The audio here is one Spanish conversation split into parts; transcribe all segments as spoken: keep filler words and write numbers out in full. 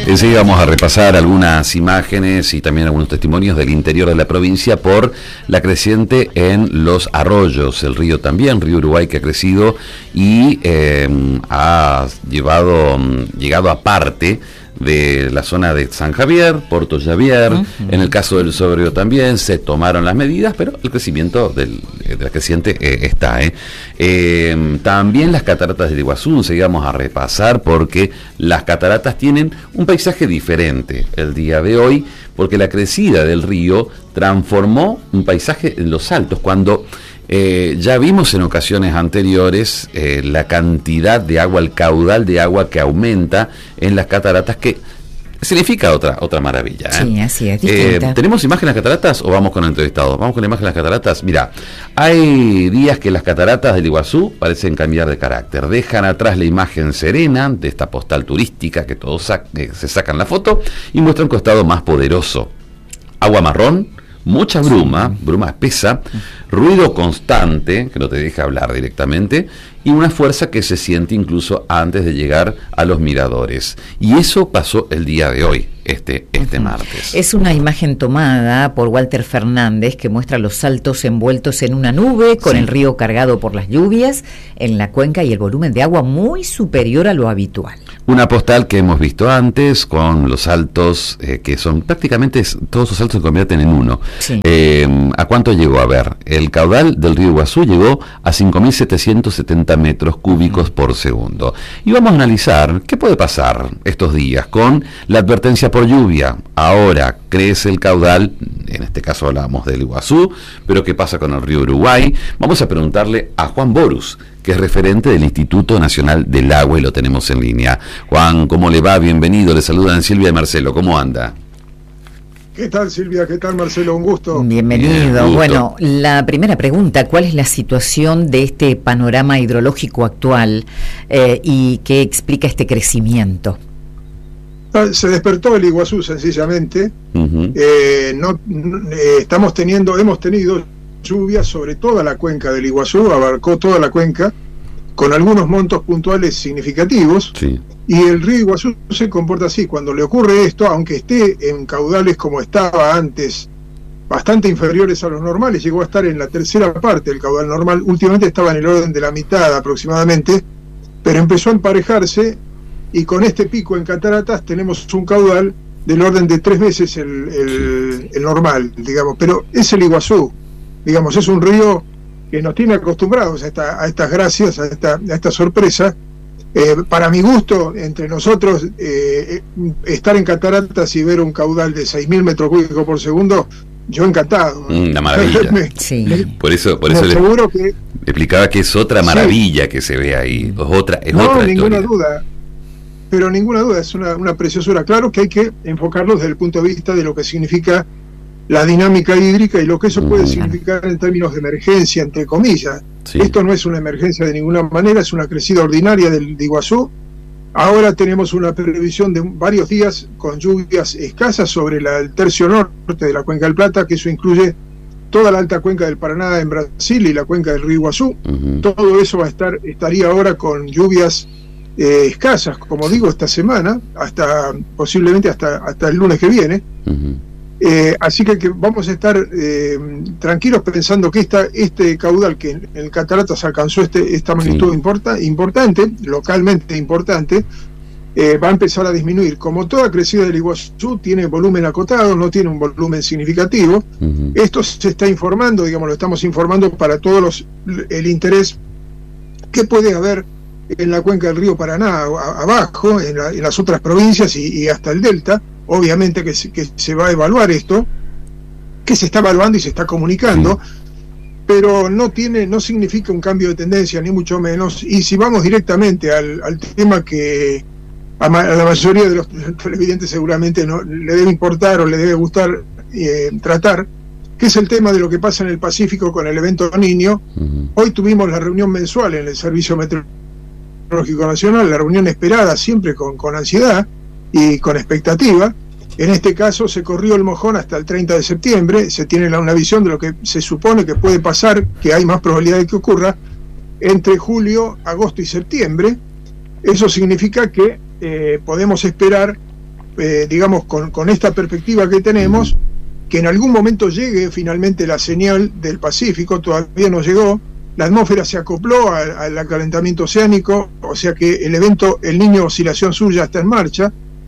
Enseguida vamos a repasar algunas imágenes y también algunos testimonios del interior de la provincia por la creciente en los arroyos. El río también, río Uruguay, que ha crecido y eh, ha llevado, llegado a parte de la zona de San Javier, Puerto Javier. Uh-huh. En el caso del Sobrero también se tomaron las medidas, pero el crecimiento del, de la creciente eh, está. ¿eh? Eh, también las cataratas del Iguazú, seguimos a repasar porque las cataratas tienen un paisaje diferente el día de hoy, porque la crecida del río transformó un paisaje en los altos, cuando Eh, ya vimos en ocasiones anteriores eh, la cantidad de agua, el caudal de agua que aumenta en las cataratas, que significa otra otra maravilla. ¿eh? Sí, así es. Eh, ¿Tenemos imagen de las cataratas o vamos con el entrevistado? Vamos con la imagen de las cataratas. Mira, hay días que las cataratas del Iguazú parecen cambiar de carácter. Dejan atrás la imagen serena de esta postal turística que todos sac- eh, se sacan la foto y muestran un costado más poderoso. Agua marrón, mucha bruma, bruma espesa, ruido constante, que no te deja hablar directamente, y una fuerza que se siente incluso antes de llegar a los miradores. Y eso pasó el día de hoy, este, este martes. Es una imagen tomada por Walter Fernández que muestra los saltos envueltos en una nube, con sí. el río cargado por las lluvias en la cuenca y el volumen de agua muy superior a lo habitual. Una postal que hemos visto antes, con los saltos eh, que son prácticamente, todos los saltos se convierten en uno. Sí. Eh, ¿A cuánto llegó? A ver, el caudal del río Iguazú llegó a cinco mil setecientos setenta metros cúbicos por segundo. Y vamos a analizar qué puede pasar estos días con la advertencia por lluvia. Ahora crece el caudal, en este caso hablamos del Iguazú, pero ¿qué pasa con el río Uruguay? Vamos a preguntarle a Juan Borus, que es referente del Instituto Nacional del Agua, y lo tenemos en línea. Juan, ¿cómo le va? Bienvenido, le saludan Silvia y Marcelo, ¿cómo anda? ¿Qué tal, Silvia? ¿Qué tal, Marcelo? Un gusto. Bienvenido. Bien, gusto. Bueno, la primera pregunta, ¿cuál es la situación de este panorama hidrológico actual eh, y qué explica este crecimiento? Se despertó el Iguazú, sencillamente. Uh-huh. Eh, no, eh, estamos teniendo, hemos tenido lluvias sobre toda la cuenca del Iguazú, abarcó toda la cuenca, con algunos montos puntuales significativos. Sí. Y el río Iguazú se comporta así. Cuando le ocurre esto, aunque esté en caudales como estaba antes, bastante inferiores a los normales, llegó a estar en la tercera parte del caudal normal, últimamente estaba en el orden de la mitad aproximadamente, pero empezó a emparejarse, y con este pico en cataratas tenemos un caudal del orden de tres veces el, el, el normal, digamos. Pero es el Iguazú, digamos, es un río que nos tiene acostumbrados a, esta, a estas gracias, a esta, a esta sorpresa. Eh, para mi gusto, entre nosotros, eh, estar en cataratas y ver un caudal de seis mil metros cúbicos por segundo, yo encantado. Una maravilla. me, sí. me, por eso, por eso le, que, le explicaba que es otra maravilla sí. que se ve ahí. Es otra, es no, otra ninguna historia. duda. Pero ninguna duda, es una, una preciosura. Claro que hay que enfocarlo desde el punto de vista de lo que significa la dinámica hídrica y lo que eso puede significar en términos de emergencia, entre comillas. Sí. Esto no es una emergencia de ninguna manera, es una crecida ordinaria del de Iguazú. Ahora tenemos una previsión de varios días con lluvias escasas sobre la, el tercio norte de la Cuenca del Plata, que eso incluye toda la alta cuenca del Paraná en Brasil y la cuenca del río Iguazú. Uh-huh. Todo eso va a estar, estaría ahora con lluvias eh, escasas, como digo, esta semana, hasta posiblemente hasta, hasta el lunes que viene. Uh-huh. Eh, así que, que vamos a estar eh, tranquilos pensando que esta, este caudal que en el Cataratas alcanzó este, esta magnitud sí. importa, importante, localmente importante, eh, va a empezar a disminuir. Como toda crecida del Iguazú tiene volumen acotado, no tiene un volumen significativo. Uh-huh. Esto se está informando, digamos, lo estamos informando para todos los, el interés que puede haber en la cuenca del río Paraná, a, abajo, en, la, en las otras provincias y, y hasta el delta. Obviamente que se, que se va a evaluar esto, que se está evaluando y se está comunicando, sí. pero no tiene, no significa un cambio de tendencia, ni mucho menos. Y si vamos directamente al, al tema que a, ma, a la mayoría de los televidentes seguramente no le debe importar o le debe gustar eh, tratar, que es el tema de lo que pasa en el Pacífico con el evento Niño. Uh-huh. Hoy tuvimos la reunión mensual en el Servicio Meteorológico Nacional, la reunión esperada siempre con, con ansiedad y con expectativa. En este caso se corrió el mojón hasta el treinta de septiembre, se tiene una visión de lo que se supone que puede pasar, que hay más probabilidad de que ocurra, entre julio, agosto y septiembre. Eso significa que eh, podemos esperar eh, digamos, con, con esta perspectiva que tenemos, que en algún momento llegue finalmente la señal del Pacífico. Todavía no llegó, la atmósfera se acopló al, al acalentamiento oceánico, o sea que el evento El Niño Oscilación Sur ya está en marcha.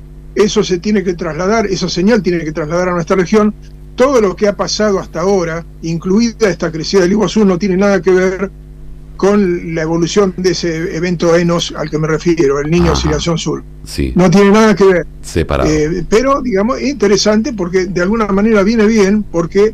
Eso se tiene que trasladar, esa señal tiene que trasladar a nuestra región. Todo lo que ha pasado hasta ahora, incluida esta crecida del Iguazú, no tiene nada que ver con la evolución de ese evento ENOS al que me refiero, El Niño Oscilación Sur. Sí. No tiene nada que ver. Separado. Eh, pero, digamos, es interesante porque de alguna manera viene bien, porque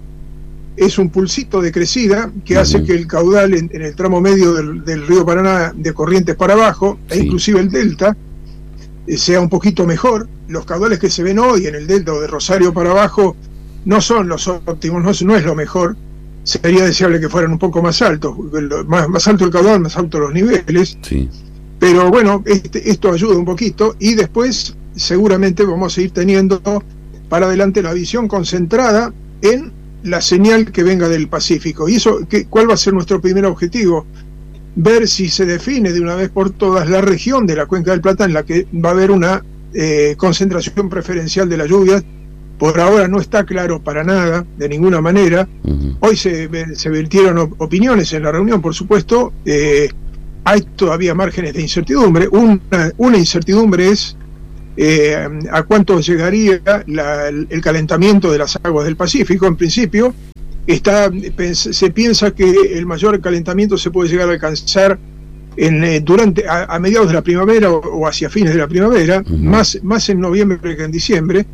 es un pulsito de crecida que uh-huh. hace que el caudal en, en el tramo medio del, del río Paraná, de Corrientes para abajo, sí. e inclusive el delta, eh, sea un poquito mejor. Los caudales que se ven hoy en el delta o de Rosario para abajo no son los óptimos, no, no es lo mejor. Sería deseable que fueran un poco más altos, más, más alto el caudal, más altos los niveles. Sí. Pero bueno, este, esto ayuda un poquito, y después seguramente vamos a seguir teniendo para adelante la visión concentrada en la señal que venga del Pacífico. ¿Y eso qué, cuál va a ser nuestro primer objetivo? Ver si se define de una vez por todas la región de la Cuenca del Plata en la que va a haber una eh, concentración preferencial de las lluvias. Por ahora no está claro para nada, de ninguna manera. Uh-huh. Hoy se, se vertieron op opiniones en la reunión, por supuesto. Eh, hay todavía márgenes de incertidumbre. Una, una incertidumbre es eh, a cuánto llegaría la, el calentamiento de las aguas del Pacífico. En principio, está, se piensa que el mayor calentamiento se puede llegar a alcanzar en, eh, durante a, a mediados de la primavera o, o hacia fines de la primavera, uh-huh. más, más en noviembre que en diciembre.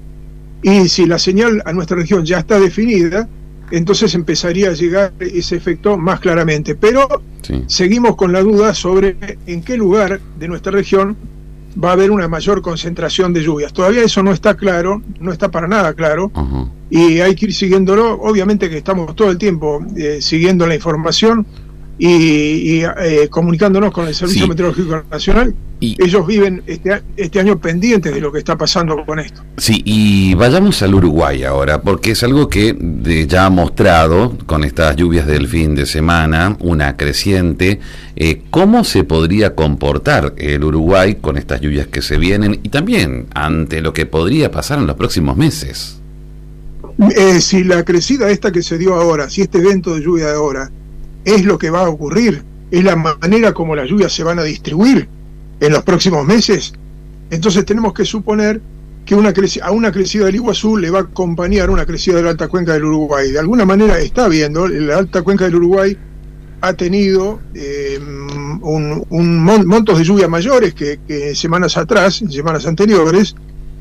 Y si la señal a nuestra región ya está definida, entonces empezaría a llegar ese efecto más claramente. Pero sí. seguimos con la duda sobre en qué lugar de nuestra región va a haber una mayor concentración de lluvias. Todavía eso no está claro, no está para nada claro, uh-huh. y hay que ir siguiéndolo. Obviamente que estamos todo el tiempo eh, siguiendo la información y, y eh, comunicándonos con el Servicio sí. Meteorológico Nacional. Y ellos viven este, este año pendientes de lo que está pasando con esto. Sí, y vayamos al Uruguay ahora, porque es algo que de, ya ha mostrado con estas lluvias del fin de semana, una creciente. Eh, ¿Cómo se podría comportar el Uruguay con estas lluvias que se vienen y también ante lo que podría pasar en los próximos meses? Eh, si la crecida esta que se dio ahora, si este evento de lluvia de ahora es lo que va a ocurrir, es la manera como las lluvias se van a distribuir en los próximos meses, entonces tenemos que suponer que una a una crecida del Iguazú le va a acompañar una crecida de la alta cuenca del Uruguay. De alguna manera está viendo, la alta cuenca del Uruguay ha tenido eh, un, un mon, montos de lluvia mayores que, que semanas atrás, semanas anteriores,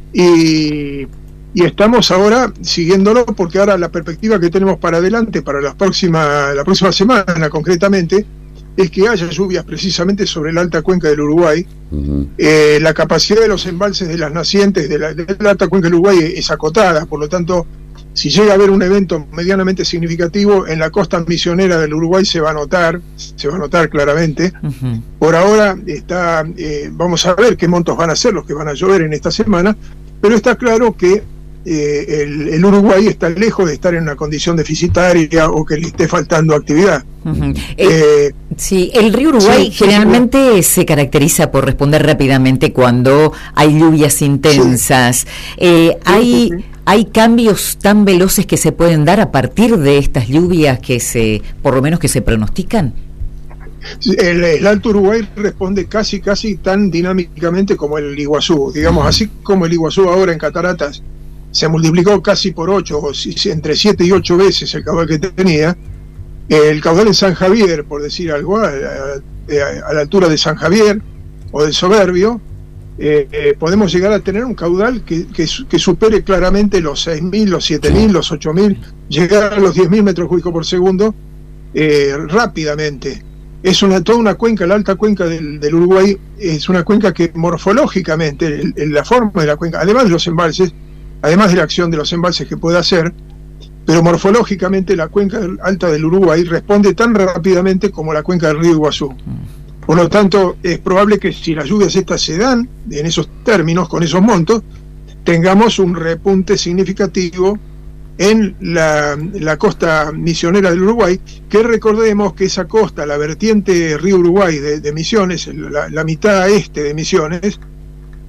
y, y estamos ahora siguiéndolo, porque ahora la perspectiva que tenemos para adelante, para la próxima, la próxima semana concretamente, es que haya lluvias precisamente sobre la alta cuenca del Uruguay. Uh-huh. eh, la capacidad de los embalses de las nacientes de la, de la alta cuenca del Uruguay es acotada, por lo tanto, si llega a haber un evento medianamente significativo en la costa misionera del Uruguay, se va a notar, se va a notar claramente. Uh-huh. Por ahora está, eh, vamos a ver qué montos van a ser los que van a llover en esta semana, pero está claro que Eh, el, el Uruguay está lejos de estar en una condición deficitaria o que le esté faltando actividad. Uh-huh. eh, sí, el río Uruguay sí, generalmente sí. se caracteriza por responder rápidamente cuando hay lluvias intensas. Sí. Eh, sí, hay, sí, sí. ¿Hay cambios tan veloces que se pueden dar a partir de estas lluvias que se, por lo menos que se pronostican? El, el Alto Uruguay responde casi, casi tan dinámicamente como el Iguazú. Digamos, uh-huh. así como el Iguazú ahora en Cataratas se multiplicó casi por ocho, o entre siete y ocho veces el caudal que tenía, el caudal en San Javier, por decir algo, a, a, a la altura de San Javier o del Soberbio, eh, eh, podemos llegar a tener un caudal que, que, que supere claramente los seis mil, los siete mil, los ocho mil, llegar a los diez mil metros cúbicos por segundo eh, rápidamente. Es una, toda una cuenca, la alta cuenca del, del Uruguay es una cuenca que morfológicamente, el, el, la forma de la cuenca, además de los embalses, además de la acción de los embalses que puede hacer, pero morfológicamente la cuenca alta del Uruguay responde tan rápidamente como la cuenca del río Iguazú. Por lo tanto, es probable que si las lluvias estas se dan en esos términos, con esos montos, tengamos un repunte significativo en la, la costa misionera del Uruguay, que recordemos que esa costa, la vertiente río Uruguay de, de Misiones, la, la mitad este de Misiones,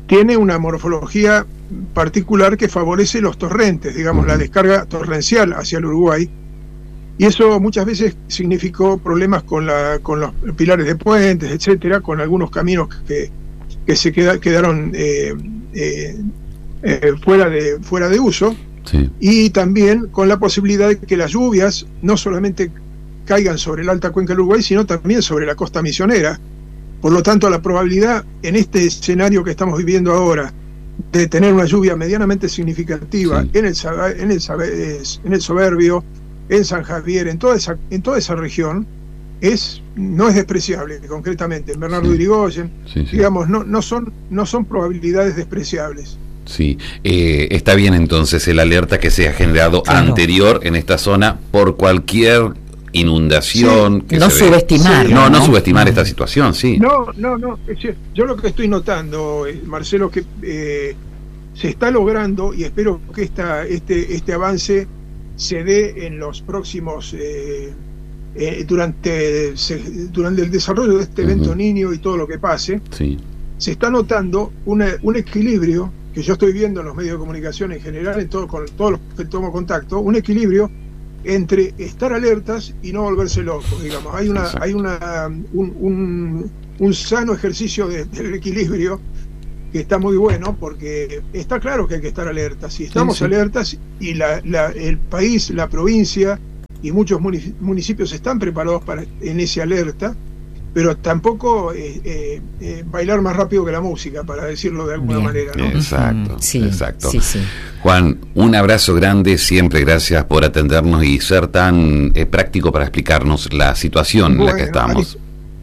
tiene una morfología particular que favorece los torrentes, digamos, la descarga torrencial hacia el Uruguay, y eso muchas veces significó problemas con, la, con los pilares de puentes, etcétera, con algunos caminos que, que se queda, quedaron eh, eh, eh, fuera de, fuera de uso, sí. Y también con la posibilidad de que las lluvias no solamente caigan sobre la alta cuenca del Uruguay, sino también sobre la costa misionera. Por lo tanto, la probabilidad en este escenario que estamos viviendo ahora de tener una lluvia medianamente significativa, sí. en, el, en, el, en el Soberbio, en San Javier, en toda esa, en toda esa región, es no es despreciable, concretamente en Bernardo sí. Irigoyen, sí, sí. digamos, no, no, son, no son probabilidades despreciables. Sí, eh, está bien entonces el alerta que se ha generado claro. anterior en esta zona por cualquier inundación. Sí. Que no se subestimar. Sí. No, no, no subestimar no. esta situación, sí. No, no, no. Yo lo que estoy notando, Marcelo, que eh, se está logrando, y espero que esta, este, este avance se dé en los próximos, eh, eh, durante, se, durante el desarrollo de este evento uh-huh. Niño y todo lo que pase, sí. se está notando una, un equilibrio que yo estoy viendo en los medios de comunicación en general, en todo, con todos los que tomo contacto, un equilibrio entre estar alertas y no volverse locos, digamos. Hay una, hay una un, un, un sano ejercicio de, del equilibrio que está muy bueno, porque está claro que hay que estar alertas, y estamos sí, sí. alertas, y la, la, el país, la provincia y muchos municipios están preparados para en ese alerta, pero tampoco eh, eh, eh, bailar más rápido que la música, para decirlo de alguna Bien. manera, ¿no? Exacto, sí, exacto. Sí, sí. Juan, un abrazo grande, siempre gracias por atendernos y ser tan eh, práctico para explicarnos la situación bueno, en la que estamos.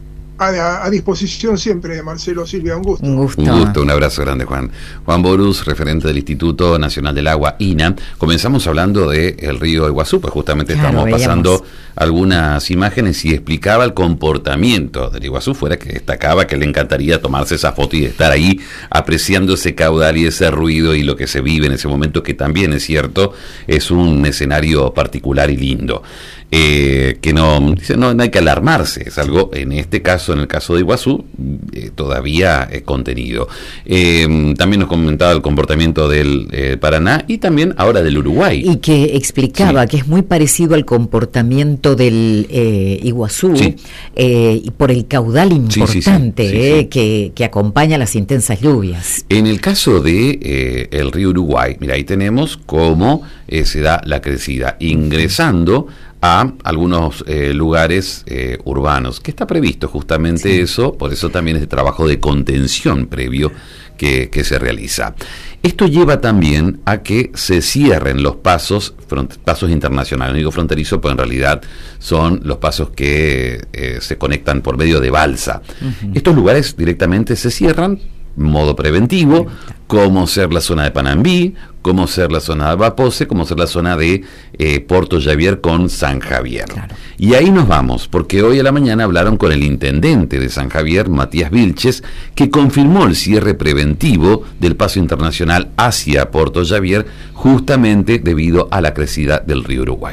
A, a disposición siempre, Marcelo, Silvia, un gusto. Un gusto. Un gusto, un abrazo grande, Juan. Juan Borús, referente del Instituto Nacional del Agua, I N A. Comenzamos hablando del río Iguazú, pues justamente claro, estamos veíamos. pasando algunas imágenes y explicaba el comportamiento del Iguazú, fuera que destacaba que le encantaría tomarse esa foto y estar ahí apreciando ese caudal y ese ruido y lo que se vive en ese momento, que también es cierto, es un escenario particular y lindo. Eh, que no, no, no hay que alarmarse, es algo, en este caso, en el caso de Iguazú, eh, todavía eh, contenido. Eh, también nos comentaba el comportamiento del eh, Paraná y también ahora del Uruguay. Y que explicaba sí. que es muy parecido al comportamiento del eh, Iguazú, sí. eh, por el caudal importante sí, sí, sí, sí, eh, sí. Que, que acompaña las intensas lluvias. En el caso de eh, el río Uruguay, mira, ahí tenemos cómo eh, se da la crecida, ingresando a algunos eh, lugares eh, urbanos, que está previsto justamente sí. eso, por eso también es el trabajo de contención previo que, que se realiza. Esto lleva también a que se cierren los pasos, front, pasos internacionales, no digo fronterizo, pues en realidad son los pasos que eh, se conectan por medio de balsa. Uh-huh. Estos lugares directamente se cierran, modo preventivo, como ser la zona de Panambí, como ser la zona de Bapose, como ser la zona de eh, Puerto Javier con San Javier. Claro. Y ahí nos vamos, porque hoy a la mañana hablaron con el intendente de San Javier, Matías Vilches, que confirmó el cierre preventivo del paso internacional hacia Puerto Javier, justamente debido a la crecida del río Uruguay.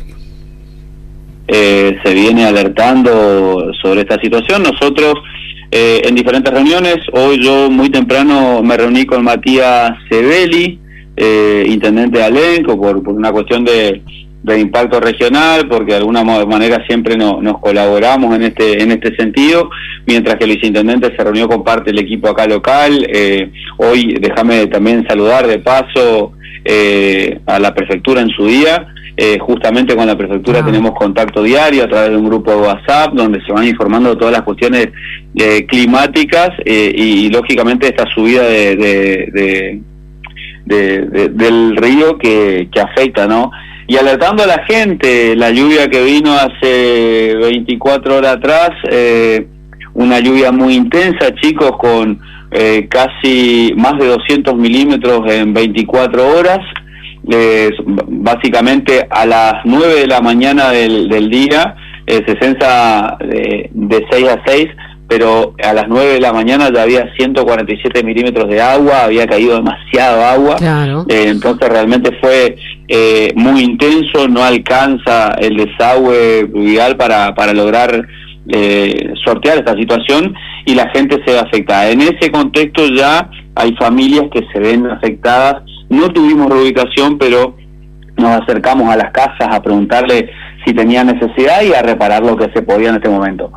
Eh, se viene alertando sobre esta situación. Nosotros Eh, en diferentes reuniones, hoy yo muy temprano me reuní con Matías Sebeli, eh, intendente de Alenco, por, por una cuestión de, de impacto regional, porque de alguna manera siempre no, nos colaboramos en este en este sentido, mientras que el viceintendente se reunió con parte del equipo acá local. Eh, hoy déjame también saludar de paso eh, a la prefectura en su día. Eh, justamente con la prefectura ah. tenemos contacto diario a través de un grupo de WhatsApp donde se van informando de todas las cuestiones eh, climáticas eh, y, y lógicamente esta subida de, de, de, de, de del río que, que afecta, ¿no? Y alertando a la gente, la lluvia que vino hace veinticuatro horas atrás, eh, una lluvia muy intensa, chicos, con eh, casi más de doscientos milímetros en veinticuatro horas. Eh, básicamente a las nueve de la mañana del, del día eh, se censa de, de seis a seis, pero a las nueve de la mañana ya había ciento cuarenta y siete milímetros de agua, había caído demasiado agua. Claro. Eh, entonces realmente fue eh, muy intenso, no alcanza el desagüe pluvial para, para lograr eh, sortear esta situación, y la gente se ve afectada. En ese contexto ya hay familias que se ven afectadas. No tuvimos reubicación, pero nos acercamos a las casas a preguntarle si tenían necesidad y a reparar lo que se podía en este momento.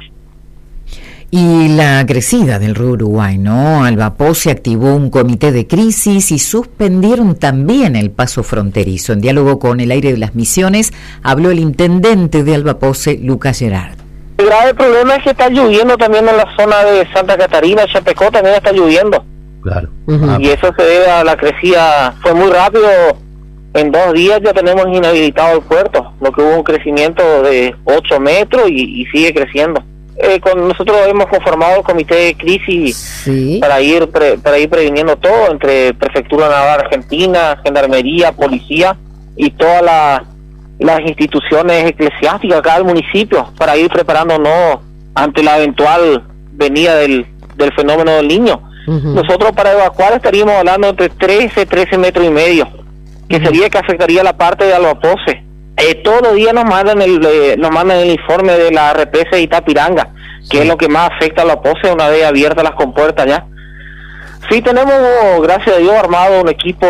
Y la crecida del río Uruguay, ¿no? Albapoce activó un comité de crisis y suspendieron también el paso fronterizo. En diálogo con El Aire de las Misiones, habló el intendente de Albapoce, Lucas Gerard. El grave problema es que está lloviendo también en la zona de Santa Catarina, Chapecó también está lloviendo. Claro. Uh-huh. Y eso se debe a la crecida, fue muy rápido. En dos días ya tenemos inhabilitado el puerto, lo que hubo un crecimiento de ocho metros y, y sigue creciendo. Eh, con nosotros hemos conformado el comité de crisis sí. para ir pre, para ir previniendo todo, entre Prefectura Naval Argentina, Gendarmería, Policía y todas la, las instituciones eclesiásticas acá del municipio, para ir preparándonos ante la eventual venida del, del fenómeno del Niño. Uh-huh. Nosotros para evacuar estaríamos hablando entre trece, trece metros y medio, que uh-huh. sería que afectaría la parte de Albapoce. Eh, todos los días nos mandan el eh, nos mandan el informe de la represa de Itapiranga, que sí. es lo que más afecta a Albapoce una vez abiertas las compuertas ya. Sí, tenemos, gracias a Dios, armado un equipo,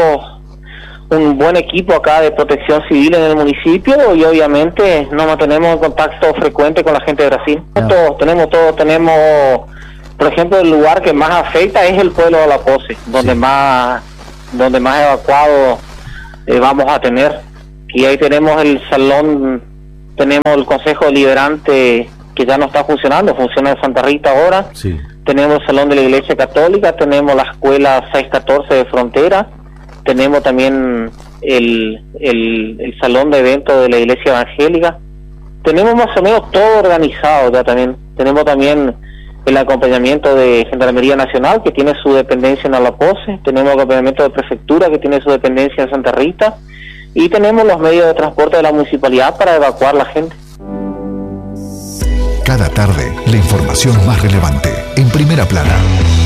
un buen equipo acá de protección civil en el municipio, y obviamente nos mantenemos en contacto frecuente con la gente de Brasil. No. Todos, tenemos todo, tenemos, por ejemplo, el lugar que más afecta es el pueblo de Albapoce, donde sí. más, donde más evacuados eh, vamos a tener. Y ahí tenemos el salón, tenemos el Consejo Deliberante que ya no está funcionando, funciona en Santa Rita ahora. Sí. Tenemos el Salón de la Iglesia Católica, tenemos la Escuela seis catorce de Frontera, tenemos también el, el, el Salón de Eventos de la Iglesia Evangélica. Tenemos más o menos todo organizado ya también. Tenemos también el acompañamiento de Gendarmería Nacional, que tiene su dependencia en Albapoce. Tenemos el acompañamiento de Prefectura, que tiene su dependencia en Santa Rita. Y tenemos los medios de transporte de la municipalidad para evacuar la gente. Cada tarde, la información más relevante, en primera plana.